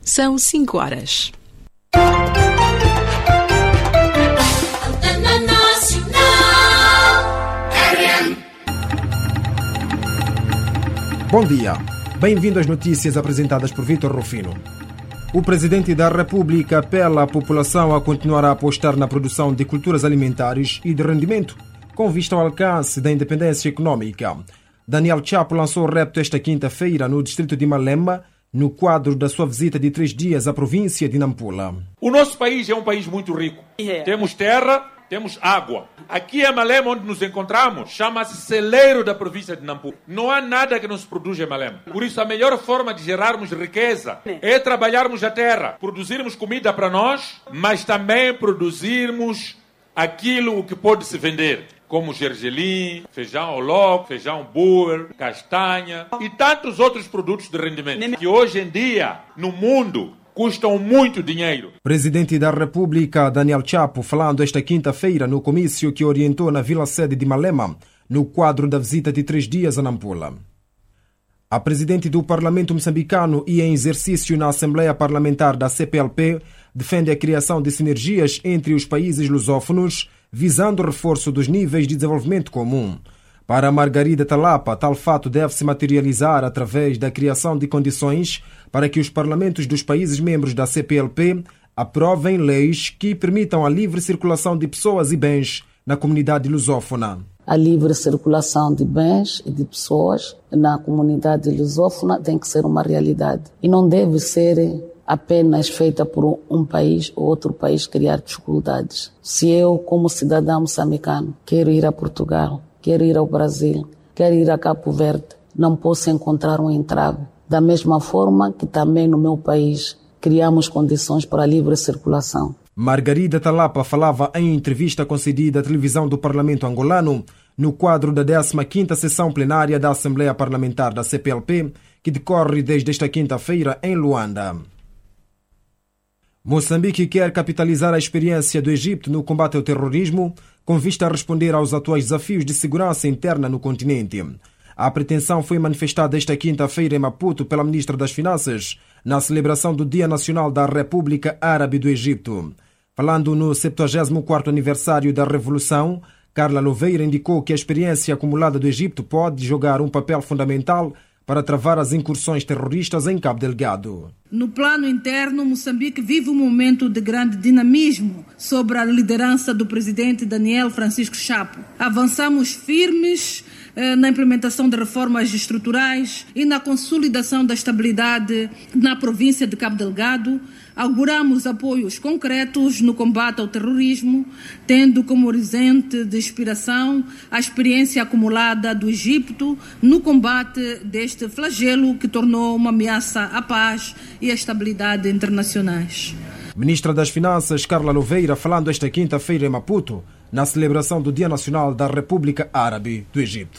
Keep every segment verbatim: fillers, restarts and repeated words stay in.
São cinco horas. Bom dia. Bem-vindo às notícias apresentadas por Vítor Rufino. O Presidente da República apela à população a continuar a apostar na produção de culturas alimentares e de rendimento, com vista ao alcance da independência econômica. Daniel Chapo lançou o repto esta quinta-feira no distrito de Malema, no quadro da sua visita de três dias à província de Nampula. O nosso país é um país muito rico. Yeah. Temos terra, temos água. Aqui em Malema, onde nos encontramos, chama-se celeiro da província de Nampula. Não há nada que não se produz em Malema. Por isso, a melhor forma de gerarmos riqueza é trabalharmos a terra, produzirmos comida para nós, mas também produzirmos aquilo que pode se vender, como gergelim, feijão ao loco, feijão boer, castanha e tantos outros produtos de rendimento que hoje em dia, no mundo, custam muito dinheiro. Presidente da República, Daniel Chapo, falando esta quinta-feira no comício que orientou na vila-sede de Malema, no quadro da visita de três dias a Nampula. A Presidente do Parlamento moçambicano e em exercício na Assembleia Parlamentar da C P L P defende a criação de sinergias entre os países lusófonos, visando o reforço dos níveis de desenvolvimento comum. Para Margarida Talapa, tal fato deve se materializar através da criação de condições para que os parlamentos dos países membros da C P L P aprovem leis que permitam a livre circulação de pessoas e bens na comunidade lusófona. A livre circulação de bens e de pessoas na comunidade lusófona tem que ser uma realidade e não deve ser apenas feita por um país ou outro país criar dificuldades. Se eu, como cidadão moçambicano, quero ir a Portugal, quero ir ao Brasil, quero ir a Cabo Verde, não posso encontrar um entrave. Da mesma forma que também no meu país criamos condições para a livre circulação. Margarida Talapa falava em entrevista concedida à televisão do Parlamento angolano no quadro da décima quinta sessão plenária da Assembleia Parlamentar da C P L P, que decorre desde esta quinta-feira em Luanda. Moçambique quer capitalizar a experiência do Egito no combate ao terrorismo, com vista a responder aos atuais desafios de segurança interna no continente. A pretensão foi manifestada esta quinta-feira em Maputo pela Ministra das Finanças, na celebração do Dia Nacional da República Árabe do Egito. Falando no septuagésimo quarto aniversário da Revolução, Carla Louveira indicou que a experiência acumulada do Egito pode jogar um papel fundamental para travar as incursões terroristas em Cabo Delgado. No plano interno, Moçambique vive um momento de grande dinamismo sob a liderança do presidente Daniel Francisco Chapo. Avançamos firmes eh, na implementação de reformas estruturais e na consolidação da estabilidade na província de Cabo Delgado. Auguramos apoios concretos no combate ao terrorismo, tendo como horizonte de inspiração a experiência acumulada do Egito no combate deste flagelo que tornou uma ameaça à paz e à estabilidade internacionais. Ministra das Finanças, Carla Louveira, falando esta quinta-feira em Maputo, na celebração do Dia Nacional da República Árabe do Egito.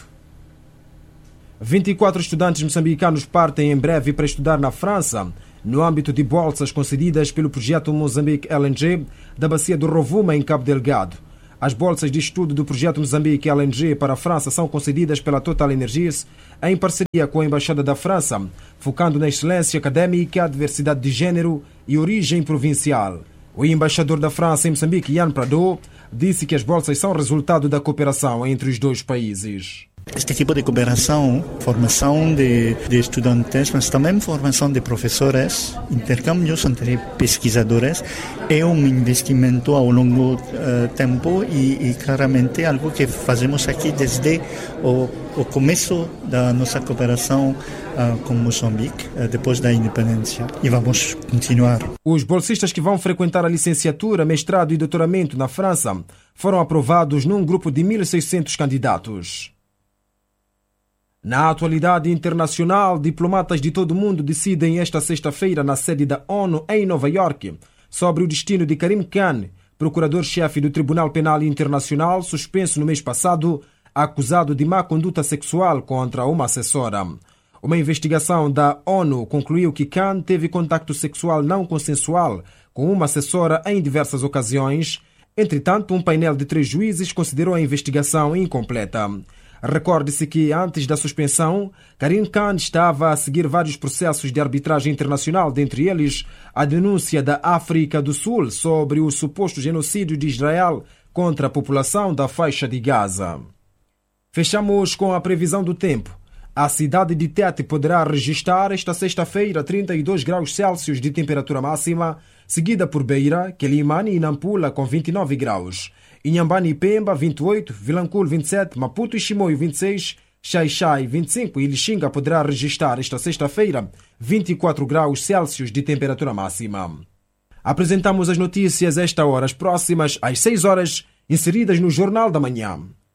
vinte e quatro estudantes moçambicanos partem em breve para estudar na França, no âmbito de bolsas concedidas pelo projeto Moçambique L N G da Bacia do Rovuma, em Cabo Delgado. As bolsas de estudo do projeto Moçambique L N G para a França são concedidas pela Total Energies em parceria com a Embaixada da França, focando na excelência académica, diversidade de género e origem provincial. O embaixador da França em Moçambique, Yann Prado, disse que as bolsas são resultado da cooperação entre os dois países. Este tipo de cooperação, formação de, de estudantes, mas também formação de professores, intercâmbios entre pesquisadores, é um investimento ao longo uh, tempo e, e claramente algo que fazemos aqui desde o, o começo da nossa cooperação uh, com Moçambique, uh, depois da independência, e vamos continuar. Os bolsistas que vão frequentar a licenciatura, mestrado e doutoramento na França foram aprovados num grupo de mil e seiscentos candidatos. Na atualidade internacional, diplomatas de todo o mundo decidem esta sexta-feira na sede da ONU em Nova Iorque sobre o destino de Karim Khan, procurador-chefe do Tribunal Penal Internacional, suspenso no mês passado, acusado de má conduta sexual contra uma assessora. Uma investigação da ONU concluiu que Khan teve contacto sexual não consensual com uma assessora em diversas ocasiões. Entretanto, um painel de três juízes considerou a investigação incompleta. Recorde-se que, antes da suspensão, Karim Khan estava a seguir vários processos de arbitragem internacional, dentre eles a denúncia da África do Sul sobre o suposto genocídio de Israel contra a população da faixa de Gaza. Fechamos com a previsão do tempo. A cidade de Tete poderá registrar esta sexta-feira trinta e dois graus Celsius de temperatura máxima, seguida por Beira, Quelimane e Nampula com vinte e nove graus. Inhambane e Pemba, vinte e oito, Vilanculo, vinte e sete, Maputo e Chimoio, vinte e seis, Xai-Xai, vinte e cinco e Lixinga poderá registrar esta sexta-feira vinte e quatro graus Celsius de temperatura máxima. Apresentamos as notícias a esta hora, as próximas às seis horas, inseridas no Jornal da Manhã.